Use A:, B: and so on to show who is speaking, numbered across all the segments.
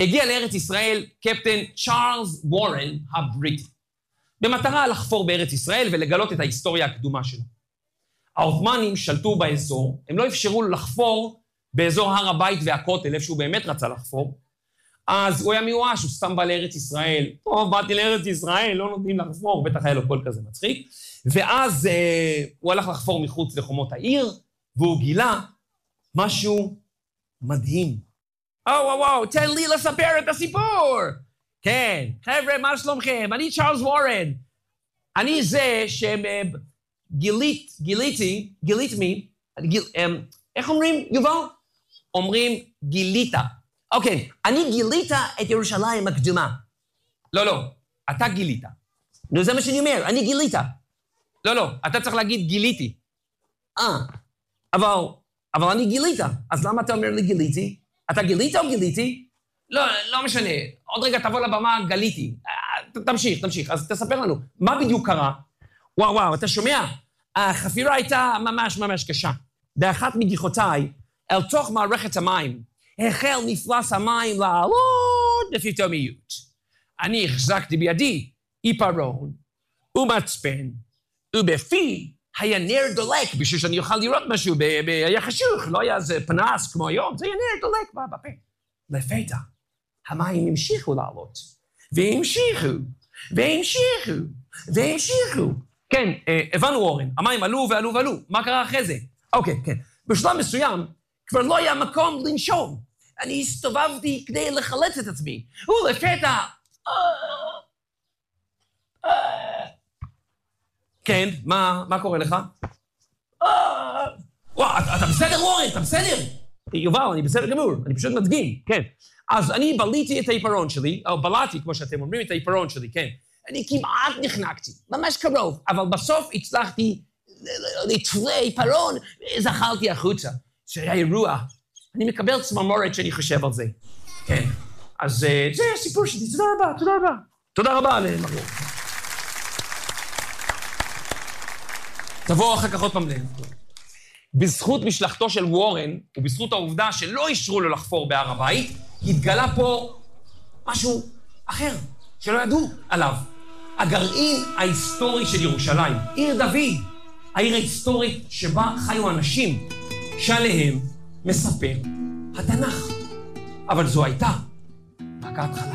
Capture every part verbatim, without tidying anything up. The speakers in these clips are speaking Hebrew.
A: הגיע לארץ ישראל קפטן צ'ארלס וורן הבריטי, במטרה לחפור בארץ ישראל ולגלות את ההיסטוריה הקדומה שלו. העות'מאנים שלטו באזור, הם לא אפשרו לו לחפור באזור הר הבית והכותל, איפה שהוא באמת רצה לחפור, אז הוא היה מיואש, הוא סתם בא לארץ ישראל, טוב, באתי לארץ ישראל, לא נותנים לחפור, בטח היה לו קול כזה מצחיק, ואז אה, הוא הלך לחפור מחוץ לחומות העיר, והוא גילה משהו מדהים. וואו, וואו, וואו, תן לי לספר את הסיפור. כן, חבר'ה, מה שלומכם? אני צ'ארלס וורן. אני זה שגילית, גיליתי, גילית מי, גיל, איך אומרים, יובל? אומרים גיליתה. אוקיי, אני גילית את ירושלים הקדומה. לא, לא, אתה גילית. נו, זה מה שאני אומר, אני גילית. לא, לא, אתה צריך להגיד גיליתי. אה, אבל, אבל אני גילית. אז למה אתה אומר לי גיליתי? אתה גילית או גיליתי? לא, לא משנה. עוד רגע תבוא לבמה, גליתי. תמשיך, תמשיך. אז תספר לנו, מה בדיוק קרה? וואו, וואו, אתה שומע? החפירה הייתה ממש ממש קשה. באחת מגיחותיי, אל תוך מערכת המים, החל מפלס המים לעלות בפתאומיות. אני החזקתי בידי עיפרון ומצפן, ובפי היה נר דולק, בשביל שאני אוכל לראות משהו, היה חשוך, לא היה איזה פנס כמו היום, זה היה נר דולק בפה. לפתע, המים המשיכו לעלות, והמשיכו, והמשיכו, והמשיכו. כן, הבנו אורן, המים עלו ועלו ועלו, מה קרה אחרי זה? אוקיי, כן. בשלב מסוים, כבר לא היה מקום לנשום. אני הסתובבתי כדי לחלץ את עצמי, ולפתע... כן, מה, מה קורה לך? וואו, אתה בסדר, אורן, אתה בסדר? יובל, אני בסדר גמור, אני פשוט מדגים, כן. אז אני בליתי את העיפרון שלי, או בלעתי, כמו שאתם אומרים, את העיפרון שלי, כן. אני כמעט נחנקתי, ממש קרוב, אבל בסוף הצלחתי לתפוס עיפרון, זחלתי החוצה. שהיה אירוע. אני מקבל צמרמורת שאני חושב על זה. כן. אז זה הסיפור שלי, תודה רבה, תודה רבה. תודה רבה למרור. תבוא אחר כך עוד פעם להם. בזכות משלחתו של וורן, ובזכות העובדה שלא אישרו לו לחפור בהר הבית, התגלה פה משהו אחר, שלא ידעו עליו. הגרעין ההיסטורי של ירושלים, עיר דוד, העיר ההיסטורית שבה חיו אנשים, שעליהם מספר התנ"ך. אבל זו הייתה רק ההתחלה.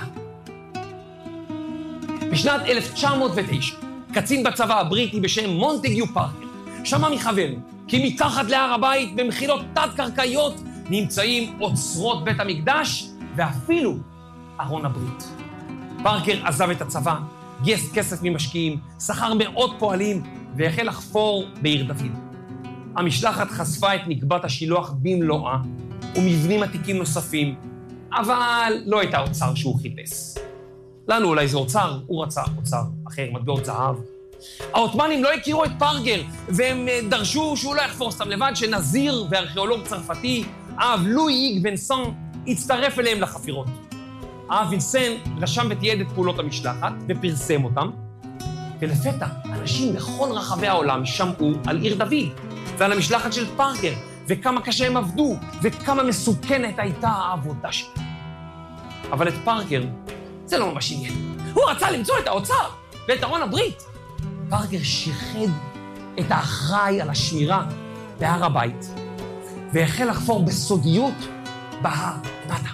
A: בשנת אלף תשע מאות ותשע, קצין בצבא הבריטי בשם מונטגיו פארקר, שמע מחבר כי מתחת להר הבית במחילות תת-קרקעיות נמצאים אוצרות בית המקדש ואפילו ארון הברית. פארקר עזב את הצבא, גייס כסף ממשקיעים, שכר מאות פועלים והחל לחפור בעיר דוד. המשלחת חשפה את נקבת השילוח במלואה ומבנים עתיקים נוספים, אבל לא הייתה אוצר שהוא חיפש. לנו אולי זה אוצר, הוא רצה אוצר אחר, מטבעות זהב. העות'מאנים לא הכירו את פארקר, והם דרשו שהוא לא יחפור סתם לבד, שנזיר וארכיאולוג צרפתי, האב לואי וינסן, הצטרף אליהם לחפירות. האב וינסן רשם ותיעד את פעולות המשלחת ופרסם אותם, ולפתע אנשים בכל רחבי העולם שמעו על עיר דוד ועל המשלחת של פארקר, וכמה קשה הם עבדו, וכמה מסוכנת הייתה העבודה שלהם. אבל את פארקר זה לא ממש עניין. הוא רצה למצוא את האוצר ואת ארון הברית. פארקר שיחד את האחראי על השמירה בהר הבית, והחל לחפור בסודיות בהר למטה.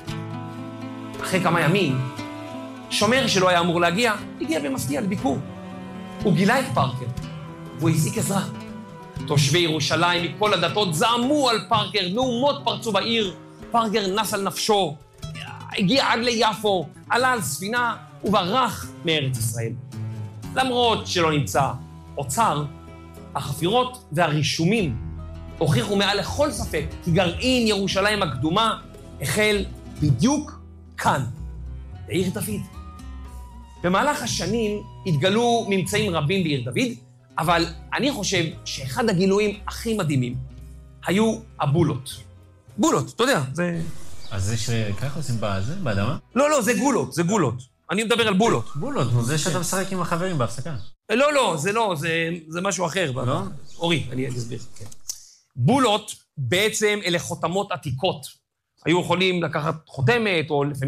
A: אחרי כמה ימים, שומר שלא היה אמור להגיע, הגיע במפתיע לביקור. הוא גילה את פארקר, והוא הזעיק עזרה. תושבי ירושלים מכל הדתות זעמו על פארקר, מהומות פרצו בעיר, פארקר נס על נפשו, הגיע עד ליפו, עלה על ספינה וברח מארץ ישראל. למרות שלא נמצא אוצר, החפירות והרישומים הוכיחו מעל לכל ספק כי גרעין ירושלים הקדומה החל בדיוק כאן, בעיר דוד. במהלך השנים התגלו ממצאים רבים בעיר דוד, אבל אני חושב שאחד הגילויים הכי מדהימים היו הבולות. בולות, אתה יודע, זה...
B: אז זה שככה עושים בזה, באדמה?
A: לא, לא, זה גולות, זה גולות. אני מדבר על בולות.
B: בולות, זה שאתה משחק עם החברים בהפסקה.
A: לא, לא, זה לא, זה משהו אחר.
B: לא?
A: אורי, אני אסביר. בולות בעצם אלה חותמות עתיקות. היו יכולים לקחת חותמת, או לפעמים